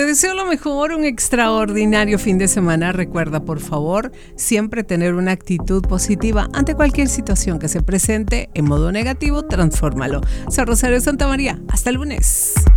Te deseo lo mejor, un extraordinario fin de semana. Recuerda, por favor, siempre tener una actitud positiva ante cualquier situación que se presente. En modo negativo, transfórmalo. Soy Rosario Santamaría. Hasta el lunes.